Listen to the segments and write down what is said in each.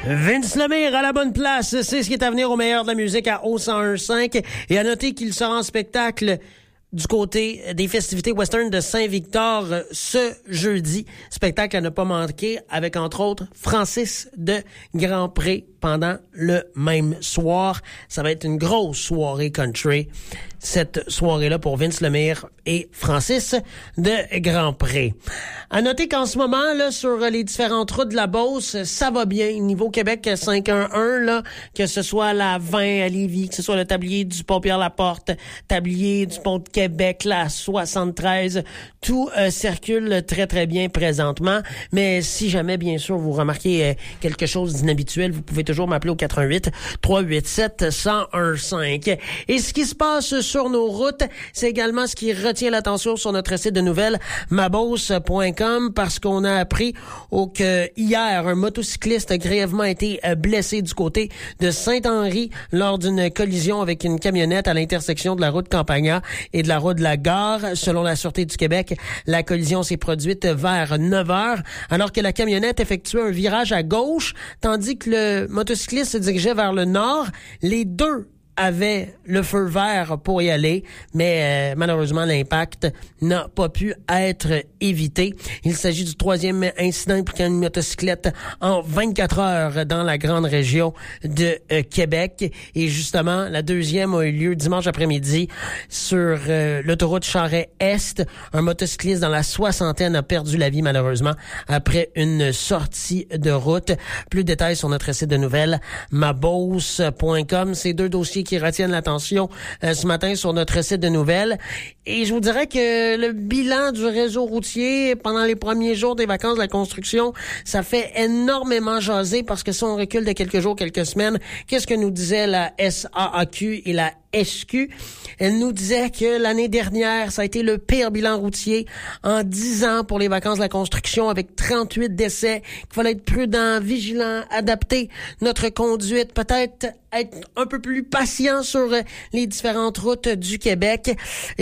Vince Lemire à la bonne place, c'est ce qui est à venir au meilleur de la musique à O101.5. Et à noter qu'il sera en spectacle du côté des festivités western de Saint-Victor ce jeudi. Spectacle à ne pas manquer avec, entre autres, Francis de Grandpré pendant le même soir. Ça va être une grosse soirée country, cette soirée-là pour Vince Lemire et Francis de Grandpré. À noter qu'en ce moment, là, sur les différentes routes de la Beauce, ça va bien. Niveau Québec 511, là, que ce soit la 20 à Lévis, que ce soit le tablier du pont Pierre-Laporte, tablier du pont de Québec, la 73, tout circule très, très bien présentement. Mais si jamais, bien sûr, vous remarquez quelque chose d'inhabituel, vous pouvez toujours m'appeler au 88-387-1015. Et ce qui se passe sur nos routes, c'est également ce qui retient l'attention sur notre site de nouvelles, mabosse.com, parce qu'on a appris que hier, un motocycliste a grièvement été blessé du côté de Saint-Henri lors d'une collision avec une camionnette à l'intersection de la route Campagna et de la route de la Gare. Selon la Sûreté du Québec, la collision s'est produite vers 9h, alors que la camionnette effectuait un virage à gauche, tandis que le motocycliste se dirigeait vers le nord. Les deux avait le feu vert pour y aller, mais malheureusement, l'impact n'a pas pu être évité. Il s'agit du troisième incident impliquant une motocyclette en 24 heures dans la grande région de Québec. Et justement, la deuxième a eu lieu dimanche après-midi sur l'autoroute Charest-Est. Un motocycliste dans la soixantaine a perdu la vie, malheureusement, après une sortie de route. Plus de détails sur notre site de nouvelles, mabosse.com. Ces deux dossiers qui retiennent l'attention ce matin sur notre site de nouvelles. Et je vous dirais que le bilan du réseau routier pendant les premiers jours des vacances de la construction, ça fait énormément jaser, parce que si on recule de quelques jours, quelques semaines, qu'est-ce que nous disait la SAAQ et la SQ? Elle nous disait que l'année dernière, ça a été le pire bilan routier en 10 ans pour les vacances de la construction, avec 38 décès, qu'il fallait être prudent, vigilant, adapter notre conduite, peut-être être un peu plus patient sur les différentes routes du Québec.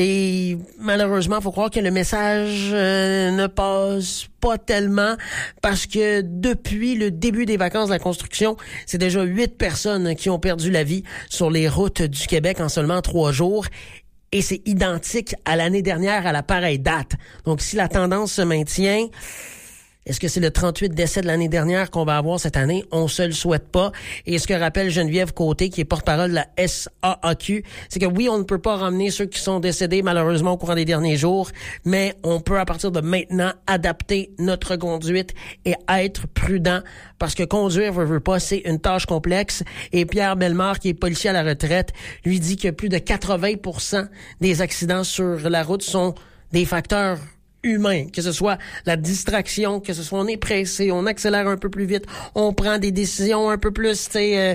Et malheureusement, il faut croire que le message ne passe pas tellement, parce que depuis le début des vacances de la construction, c'est déjà 8 personnes qui ont perdu la vie sur les routes du Québec en seulement 3 jours. Et c'est identique à l'année dernière à la pareille date. Donc, si la tendance se maintient, est-ce que c'est le 38 décès de l'année dernière qu'on va avoir cette année? On se le souhaite pas. Et ce que rappelle Geneviève Côté, qui est porte-parole de la SAAQ, c'est que oui, on ne peut pas ramener ceux qui sont décédés malheureusement au courant des derniers jours, mais on peut à partir de maintenant adapter notre conduite et être prudent, parce que conduire, veut pas, c'est une tâche complexe. Et Pierre Bellemare, qui est policier à la retraite, lui dit que plus de 80% des accidents sur la route sont des facteurs humain, que ce soit la distraction, que ce soit on est pressé, on accélère un peu plus vite, on prend des décisions un peu plus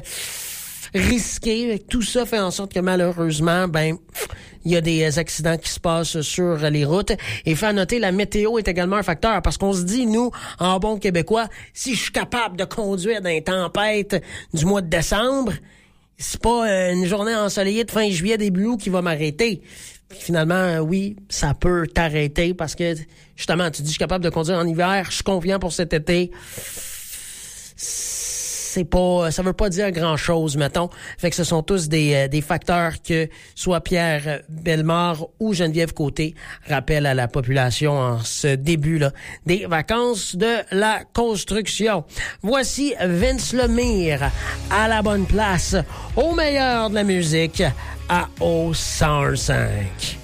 risquées. Tout ça fait en sorte que malheureusement, il y a des accidents qui se passent sur les routes. Et fait à noter, la météo est également un facteur, parce qu'on se dit, nous, en bon québécois, si je suis capable de conduire dans les tempêtes du mois de décembre, c'est pas une journée ensoleillée de fin juillet début août qui va m'arrêter. Puis finalement, oui, ça peut t'arrêter, parce que, justement, tu dis, je suis capable de conduire en hiver, je suis confiant pour cet été. Ça veut pas dire grand-chose, mettons. Fait que ce sont tous des facteurs que soit Pierre Bellemare ou Geneviève Côté rappellent à la population en ce début-là des vacances de la construction. Voici Vince Lemire à la bonne place, au meilleur de la musique, à O105.